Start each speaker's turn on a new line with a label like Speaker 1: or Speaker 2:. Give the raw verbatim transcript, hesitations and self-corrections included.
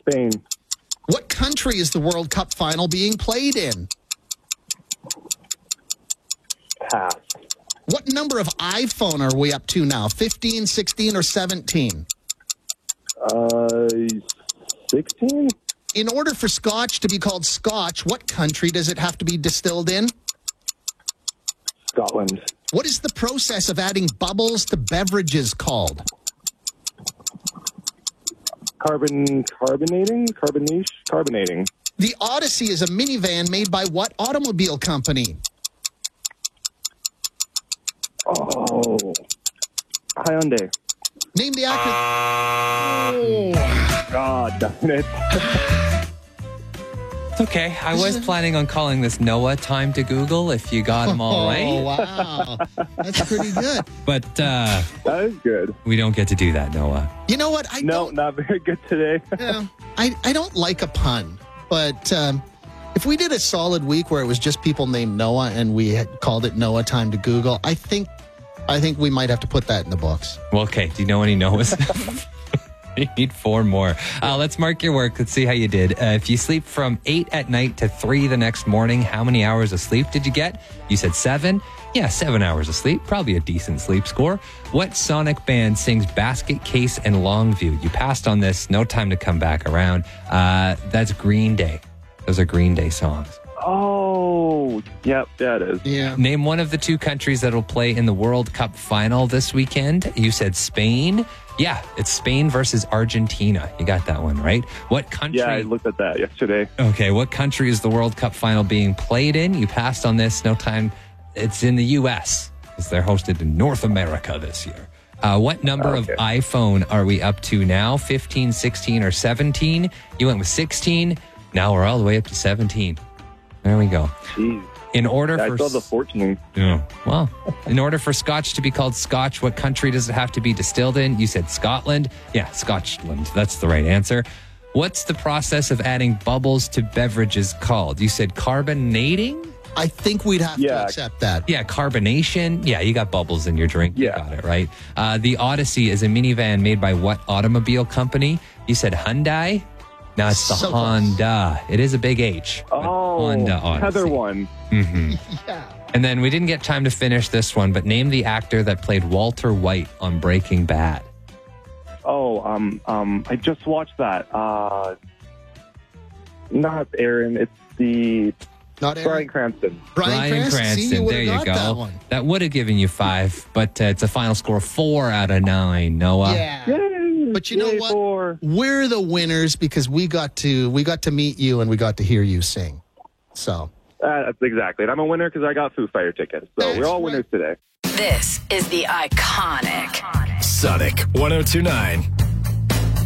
Speaker 1: Spain.
Speaker 2: What country is the World Cup final being played in?
Speaker 1: Pass.
Speaker 2: What number of iPhone are we up to now? fifteen, sixteen, or seventeen?
Speaker 1: Uh, sixteen?
Speaker 2: In order for scotch to be called scotch, what country does it have to be distilled in?
Speaker 1: Scotland.
Speaker 2: What is the process of adding bubbles to beverages called?
Speaker 1: Carbon, carbonating? Carbonation? Carbonating.
Speaker 2: The Odyssey is a minivan made by what automobile company?
Speaker 1: Oh. Hyundai.
Speaker 2: Name the actor. Oh.
Speaker 1: God damn it.
Speaker 3: It's okay. I was planning on calling this Noah Time to Google if you got them all right.
Speaker 2: Oh, wow. That's pretty good.
Speaker 3: But uh,
Speaker 1: That is good.
Speaker 3: we don't get to do that, Noah.
Speaker 2: You know what? I
Speaker 1: No,
Speaker 2: don't,
Speaker 1: not very good today.
Speaker 2: uh, I, I don't like a pun, but um, if we did a solid week where it was just people named Noah and we had called it Noah Time to Google, I think I think we might have to put that in the books.
Speaker 3: Well, okay. Do you know any Noahs? You need four more. Uh, let's mark your work. Let's see how you did. Uh, if you sleep from eight at night to three the next morning, how many hours of sleep did you get? You said seven? Yeah, seven hours of sleep. Probably a decent sleep score. What Sonic band sings Basket Case and Longview? You passed on this. No time to come back around. Uh, that's Green Day. Those are Green Day songs.
Speaker 1: Oh, yep, yeah, it is.
Speaker 2: Yeah.
Speaker 3: Name one of the two countries that will play in the World Cup final this weekend. You said Spain. Yeah, it's Spain versus Argentina. You got that one right. What country?
Speaker 1: Yeah, I looked at that yesterday.
Speaker 3: Okay, what country is the World Cup final being played in? You passed on this. No time. It's in the U S because they're hosted in North America this year. Uh, what number
Speaker 1: Okay.
Speaker 3: of iPhone are we up to now? fifteen, sixteen, or seventeen? You went with sixteen. Now we're all the way up to seventeen. There we go.
Speaker 1: Jeez.
Speaker 3: In order
Speaker 1: I
Speaker 3: for
Speaker 1: saw the fourteen.
Speaker 3: Yeah. Well, in order for scotch to be called scotch, what country does it have to be distilled in? You said Scotland. Yeah, Scotland. That's the right answer. What's the process of adding bubbles to beverages called? You said carbonating?
Speaker 2: I think we'd have to
Speaker 1: Yeah.
Speaker 2: accept that.
Speaker 3: Yeah, carbonation. Yeah, you got bubbles in your drink. You
Speaker 1: Yeah.
Speaker 3: got it, right? Uh, the Odyssey is a minivan made by what automobile company? You said Hyundai? No, it's the
Speaker 2: So close.
Speaker 3: Honda. It is a big H. but
Speaker 1: Oh,
Speaker 3: Honda Odyssey.
Speaker 1: Heather one.
Speaker 3: Mm-hmm.
Speaker 2: Yeah.
Speaker 3: And then we didn't get time to finish this one, but name the actor that played Walter White on Breaking Bad.
Speaker 1: Oh, um, um, I just watched that. Uh, not Aaron. It's the
Speaker 2: Not Aaron.
Speaker 1: Bryan Cranston.
Speaker 2: Brian, Cranston. See, you
Speaker 3: there you
Speaker 2: would've
Speaker 3: go.
Speaker 2: got that one.
Speaker 3: That would have given you five, but uh, it's a final score of four out of nine. Noah.
Speaker 2: Yeah.
Speaker 1: Yay!
Speaker 2: But you know
Speaker 1: Yay
Speaker 2: what?
Speaker 1: for-
Speaker 2: We're the winners because we got to we got to meet you and we got to hear you sing. So
Speaker 1: Uh, that's exactly it. I'm a winner because I got Foo Fighter tickets. So
Speaker 2: That's
Speaker 1: we're all
Speaker 2: right.
Speaker 1: winners today.
Speaker 4: This is the iconic
Speaker 5: Sonic one oh two point nine.